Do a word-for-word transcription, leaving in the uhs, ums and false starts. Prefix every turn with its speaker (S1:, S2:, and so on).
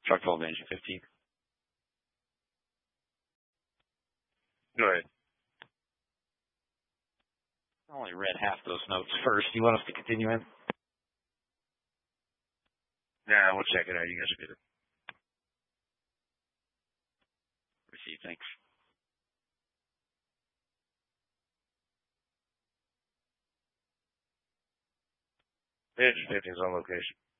S1: Truck twelve engine fifteen. Go ahead. I only read half those notes first. You want us to continue in? Nah, we'll check it out. You guys are good. Receive, thanks. Engine fifteen is on location.